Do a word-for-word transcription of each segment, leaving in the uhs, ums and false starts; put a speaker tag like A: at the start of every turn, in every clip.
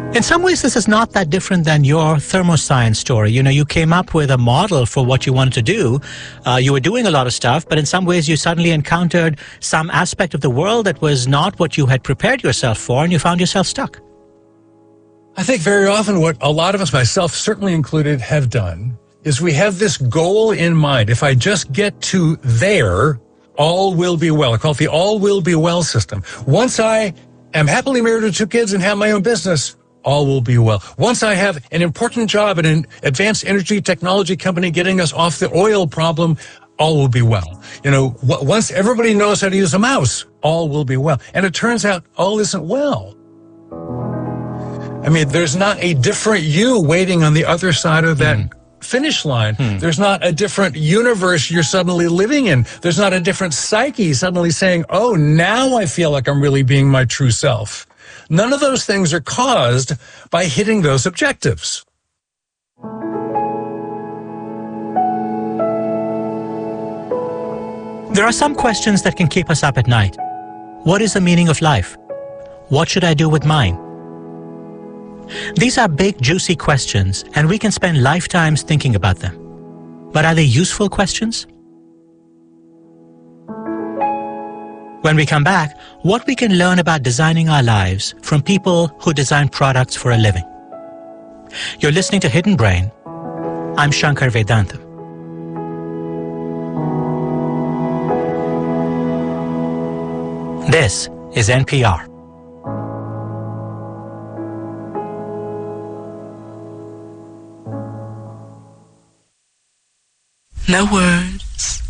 A: In some ways, this is not that different than your thermoscience story. You know, you came up with a model for what you wanted to do. Uh, you were doing a lot of stuff, but in some ways you suddenly encountered some aspect of the world that was not what you had prepared yourself for, and you found yourself stuck.
B: I think very often what a lot of us, myself certainly included, have done is we have this goal in mind. If I just get to there, all will be well. I call it the all will be well system. Once I am happily married with two kids and have my own business, all will be well. Once I have an important job at an advanced energy technology company getting us off the oil problem, all will be well. You know, w- once everybody knows how to use a mouse, all will be well. And it turns out all isn't well. I mean, there's not a different you waiting on the other side of that mm. finish line. Mm. There's not a different universe you're suddenly living in. There's not a different psyche suddenly saying, oh, now I feel like I'm really being my true self. None of those things are caused by hitting those objectives.
A: There are some questions that can keep us up at night. What is the meaning of life? What should I do with mine? These are big, juicy questions, and we can spend lifetimes thinking about them. But are they useful questions? When we come back, what we can learn about designing our lives from people who design products for a living. You're listening to Hidden Brain. I'm Shankar Vedantam. This is N P R.
C: No words,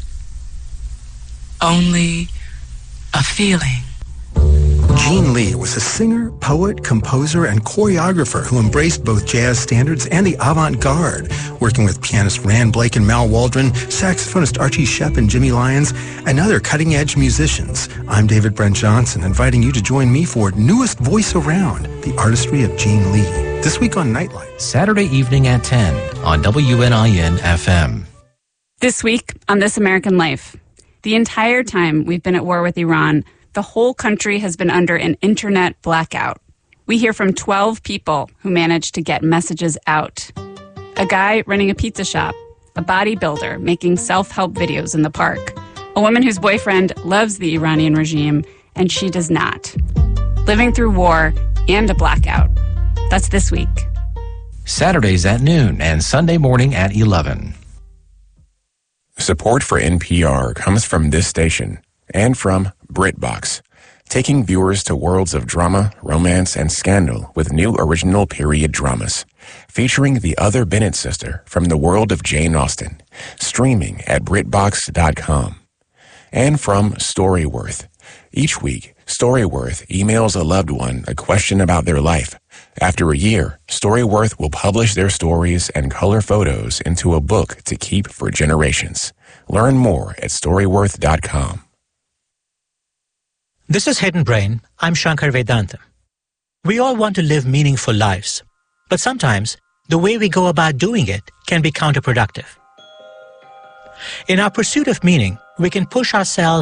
C: only a feeling.
D: Gene Lee was a singer, poet, composer, and choreographer who embraced both jazz standards and the avant-garde, working with pianist Rand Blake and Mal Waldron, saxophonist Archie Shepp and Jimmy Lyons, and other cutting-edge musicians. I'm David Brent Johnson, inviting you to join me for Newest Voice Around, the artistry of Gene Lee. This week on Nightlight.
E: Saturday evening at ten on W N I N F M.
F: This week on This American Life, the entire time we've been at war with Iran, the whole country has been under an internet blackout. We hear from twelve people who managed to get messages out. A guy running a pizza shop, a bodybuilder making self-help videos in the park, a woman whose boyfriend loves the Iranian regime and she does not. Living through war and a blackout. That's this week.
E: Saturdays at noon and Sunday morning at eleven.
G: Support for N P R comes from this station and from BritBox, taking viewers to worlds of drama, romance, and scandal with new original period dramas, featuring the other Bennett sister from the world of Jane Austen, streaming at BritBox dot com. And from Storyworth. Each week, Storyworth emails a loved one a question about their life. After a year, Storyworth will publish their stories and color photos into a book to keep for generations. Learn more at Storyworth dot com.
A: This is Hidden Brain. I'm Shankar Vedantam. We all want to live meaningful lives, but sometimes the way we go about doing it can be counterproductive. In our pursuit of meaning, we can push ourselves